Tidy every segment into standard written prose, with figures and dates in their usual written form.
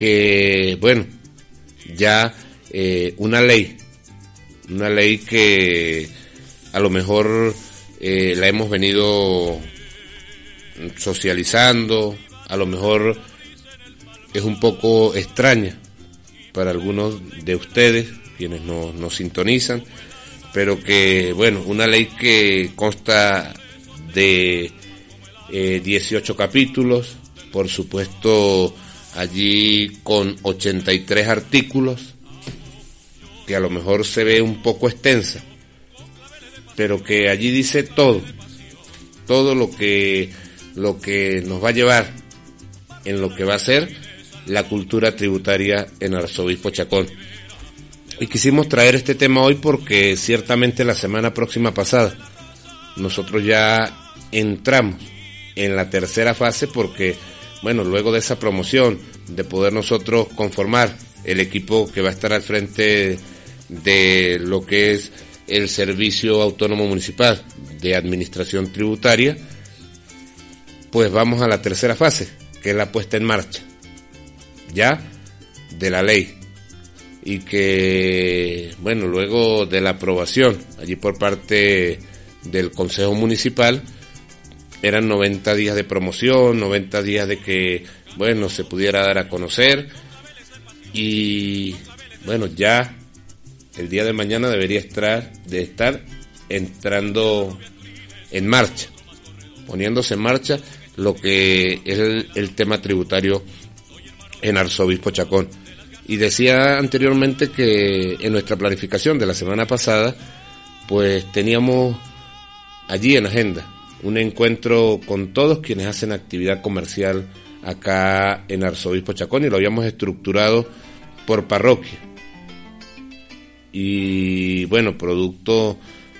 que, bueno, ya una ley que a lo mejor la hemos venido socializando, a lo mejor es un poco extraña para algunos de ustedes, quienes nos sintonizan, pero que, bueno, una ley que consta de 18 capítulos, por supuesto, allí con 83 artículos, que a lo mejor se ve un poco extensa, pero que allí dice todo lo que nos va a llevar en lo que va a ser la cultura tributaria en Arzobispo Chacón. Y quisimos traer este tema hoy porque ciertamente la semana próxima pasada nosotros ya entramos en la tercera fase, porque, bueno, luego de esa promoción, de poder nosotros conformar el equipo que va a estar al frente de lo que es el Servicio Autónomo Municipal de Administración Tributaria, pues vamos a la tercera fase, que es la puesta en marcha ya de la ley, y que, bueno, luego de la aprobación allí por parte del Consejo Municipal, eran 90 días de promoción, 90 días de que, bueno, se pudiera dar a conocer, y bueno, ya el día de mañana debería estar entrando en marcha, poniéndose en marcha lo que es el tema tributario en Arzobispo Chacón. Y decía anteriormente que en nuestra planificación de la semana pasada, pues teníamos allí en agenda un encuentro con todos quienes hacen actividad comercial acá en Arzobispo Chacón, y lo habíamos estructurado por parroquia. Y bueno, producto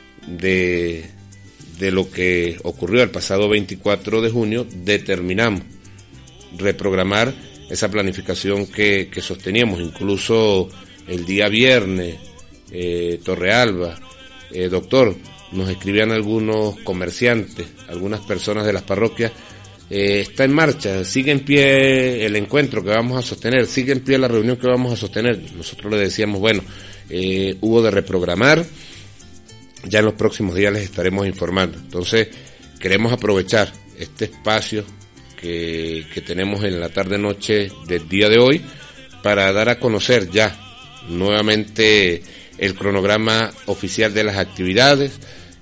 de lo que ocurrió el pasado 24 de junio, determinamos reprogramar esa planificación que sosteníamos. Incluso el día viernes, Torrealba, doctor, nos escribían algunos comerciantes, algunas personas de las parroquias, está en marcha, sigue en pie el encuentro que vamos a sostener, sigue en pie la reunión que vamos a sostener. Nosotros le decíamos, bueno, hubo de reprogramar, ya en los próximos días les estaremos informando. Entonces, queremos aprovechar este espacio que tenemos en la tarde-noche del día de hoy para dar a conocer ya nuevamente el cronograma oficial de las actividades,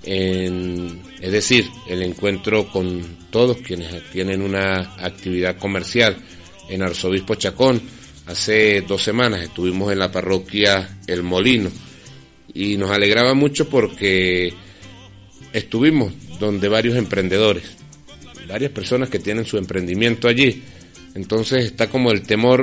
es decir, el encuentro con todos quienes tienen una actividad comercial en Arzobispo Chacón. Hace 2 semanas estuvimos en la parroquia El Molino y nos alegraba mucho porque estuvimos donde varios emprendedores, varias personas que tienen su emprendimiento allí. Entonces está como el temor,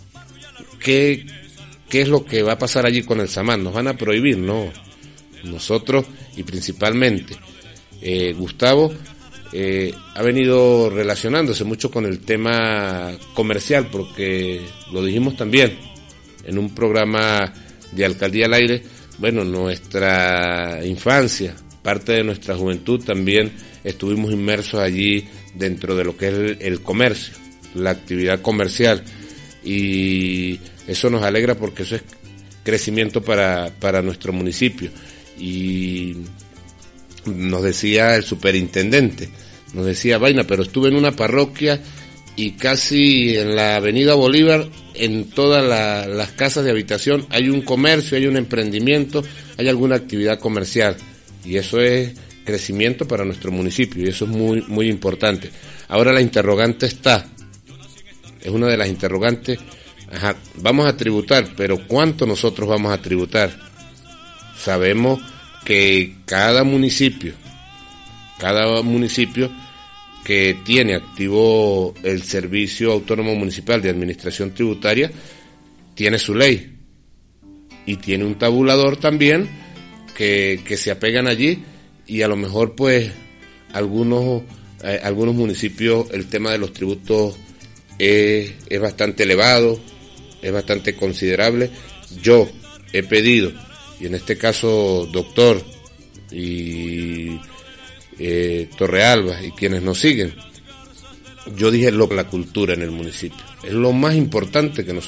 ¿qué es lo que va a pasar allí con el SAMAT? ¿Nos van a prohibir? No. Nosotros, y principalmente Gustavo, ha venido relacionándose mucho con el tema comercial, porque lo dijimos también en un programa de Alcaldía al Aire. Bueno, nuestra infancia, parte de nuestra juventud también estuvimos inmersos allí dentro de lo que es el comercio, la actividad comercial, y eso nos alegra porque eso es crecimiento para nuestro municipio. Y nos decía el superintendente, nos decía, vaina, pero estuve en una parroquia y casi en la avenida Bolívar, en todas las casas de habitación hay un comercio, hay un emprendimiento, hay alguna actividad comercial, y eso es crecimiento para nuestro municipio, y eso es muy, muy importante. Ahora la interrogante es una de las interrogantes. Vamos a tributar, pero ¿cuánto nosotros vamos a tributar? Sabemos que cada municipio que tiene activo el Servicio Autónomo Municipal de Administración Tributaria tiene su ley y tiene un tabulador también que se apegan allí, y a lo mejor pues algunos municipios el tema de los tributos es bastante elevado, es bastante considerable. Yo he pedido, y en este caso doctor y Torrealba y quienes nos siguen, yo dije la cultura en el municipio. Es lo más importante que nosotros